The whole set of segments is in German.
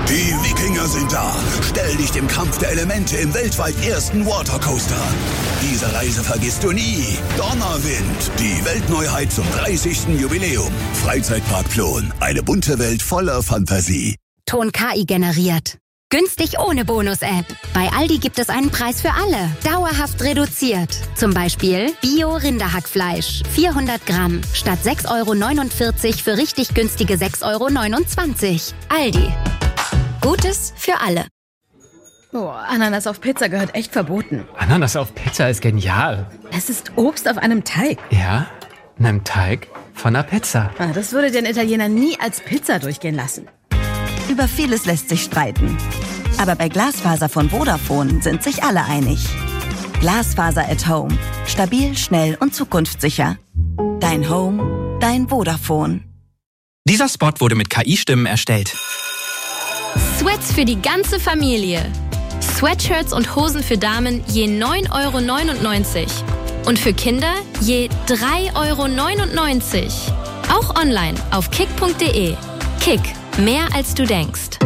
Die Wikinger sind da. Stell dich dem Kampf der Elemente im weltweit ersten Watercoaster. Diese Reise vergisst du nie. Donnerwind, die Weltneuheit zum 30. Jubiläum. Freizeitpark Plon, eine bunte Welt voller Fantasie. Ton KI generiert. Günstig ohne Bonus-App. Bei Aldi gibt es einen Preis für alle. Dauerhaft reduziert. Zum Beispiel Bio-Rinderhackfleisch. 400 Gramm. Statt 6,49 € für richtig günstige 6,29 €. Aldi. Gutes für alle. Oh, Ananas auf Pizza gehört echt verboten. Ananas auf Pizza ist genial. Es ist Obst auf einem Teig. Ja, einem Teig von einer Pizza. Das würde den Italiener nie als Pizza durchgehen lassen. Über vieles lässt sich streiten. Aber bei Glasfaser von Vodafone sind sich alle einig. Glasfaser at Home. Stabil, schnell und zukunftssicher. Dein Home, dein Vodafone. Dieser Spot wurde mit KI-Stimmen erstellt. Sweats für die ganze Familie. Sweatshirts und Hosen für Damen je 9,99 € und für Kinder je 3,99 €. Auch online auf kick.de. Kick, mehr als du denkst.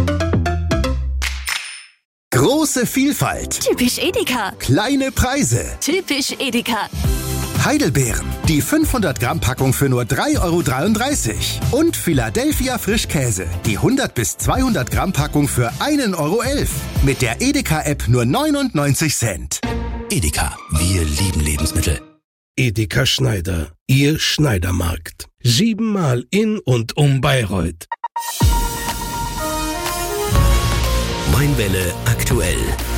Große Vielfalt. Typisch Edeka. Kleine Preise. Typisch Edeka. Heidelbeeren, die 500 Gramm Packung für nur 3,33 € und Philadelphia Frischkäse, die 100 bis 200 Gramm Packung für 1,11 € mit der Edeka-App nur 99 Cent. Edeka, wir lieben Lebensmittel. Edeka Schneider, Ihr Schneidermarkt. 7-mal in und um Bayreuth. Mainwelle aktuell.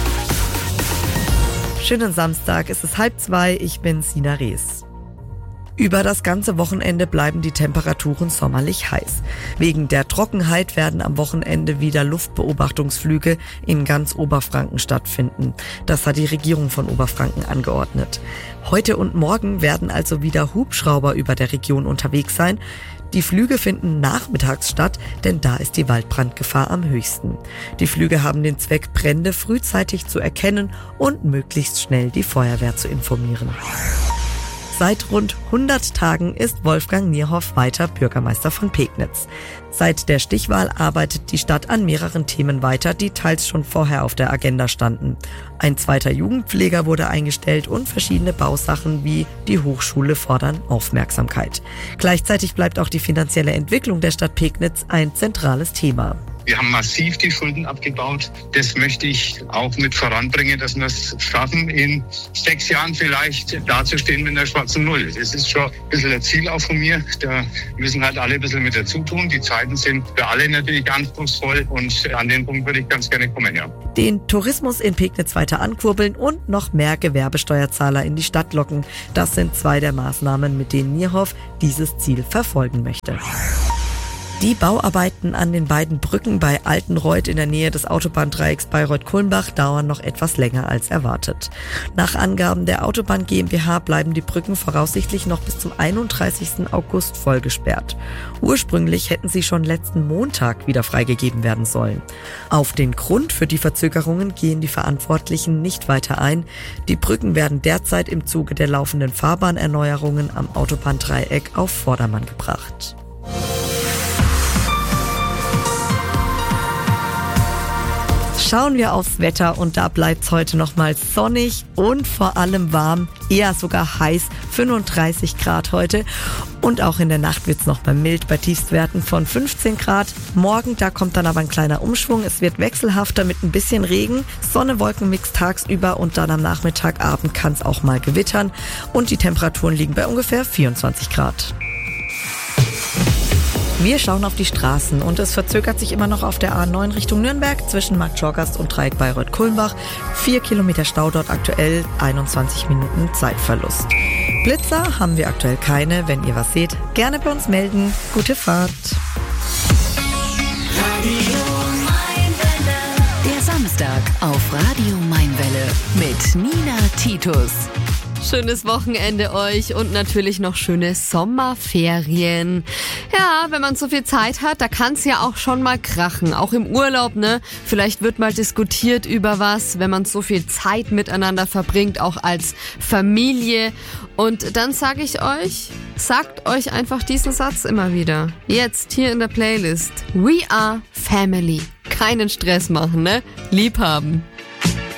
Schönen Samstag, es ist 1:30, ich bin Sina Rees. Über das ganze Wochenende bleiben die Temperaturen sommerlich heiß. Wegen der Trockenheit werden am Wochenende wieder Luftbeobachtungsflüge in ganz Oberfranken stattfinden. Das hat die Regierung von Oberfranken angeordnet. Heute und morgen werden also wieder Hubschrauber über der Region unterwegs sein. Die Flüge finden nachmittags statt, denn da ist die Waldbrandgefahr am höchsten. Die Flüge haben den Zweck, Brände frühzeitig zu erkennen und möglichst schnell die Feuerwehr zu informieren. Seit rund 100 Tagen ist Wolfgang Nierhoff weiter Bürgermeister von Pegnitz. Seit der Stichwahl arbeitet die Stadt an mehreren Themen weiter, die teils schon vorher auf der Agenda standen. Ein zweiter Jugendpfleger wurde eingestellt und verschiedene Bausachen wie die Hochschule fordern Aufmerksamkeit. Gleichzeitig bleibt auch die finanzielle Entwicklung der Stadt Pegnitz ein zentrales Thema. Wir haben massiv die Schulden abgebaut. Das möchte ich auch mit voranbringen, dass wir es schaffen, in 6 Jahren vielleicht dazustehen mit einer schwarzen Null. Das ist schon ein bisschen ein Ziel auch von mir. Da müssen halt alle ein bisschen mit dazu tun. Die Zeiten sind für alle natürlich anspruchsvoll und an den Punkt würde ich ganz gerne kommen, ja. Den Tourismus in Pegnitz weiter ankurbeln und noch mehr Gewerbesteuerzahler in die Stadt locken. Das sind 2 der Maßnahmen, mit denen Nierhoff dieses Ziel verfolgen möchte. Die Bauarbeiten an den beiden Brücken bei Altenreuth in der Nähe des Autobahndreiecks Bayreuth-Kulmbach dauern noch etwas länger als erwartet. Nach Angaben der Autobahn GmbH bleiben die Brücken voraussichtlich noch bis zum 31. August vollgesperrt. Ursprünglich hätten sie schon letzten Montag wieder freigegeben werden sollen. Auf den Grund für die Verzögerungen gehen die Verantwortlichen nicht weiter ein. Die Brücken werden derzeit im Zuge der laufenden Fahrbahnerneuerungen am Autobahndreieck auf Vordermann gebracht. Schauen wir aufs Wetter und da bleibt's heute nochmal sonnig und vor allem warm, eher sogar heiß, 35 Grad heute. Und auch in der Nacht wird's noch mal mild bei Tiefstwerten von 15 Grad. Morgen, da kommt dann aber ein kleiner Umschwung. Es wird wechselhafter mit ein bisschen Regen, Sonne-Wolken-Mix tagsüber und dann am Nachmittag, Abend kann's auch mal gewittern. Und die Temperaturen liegen bei ungefähr 24 Grad. Wir schauen auf die Straßen und es verzögert sich immer noch auf der A9 Richtung Nürnberg zwischen Markt Schorgast und Dreieck Bayreuth-Kulmbach. 4 Kilometer Stau dort aktuell, 21 Minuten Zeitverlust. Blitzer haben wir aktuell keine. Wenn ihr was seht, gerne bei uns melden. Gute Fahrt. Der Samstag auf Radio Mainwelle mit Nina Titus. Schönes Wochenende euch und natürlich noch schöne Sommerferien. Ja, wenn man so viel Zeit hat, da kann's ja auch schon mal krachen. Auch im Urlaub, ne? Vielleicht wird mal diskutiert über was, wenn man so viel Zeit miteinander verbringt, auch als Familie. Und dann sage ich euch, sagt euch einfach diesen Satz immer wieder. Jetzt hier in der Playlist. We are family. keinen Stress machen, ne? Lieb haben.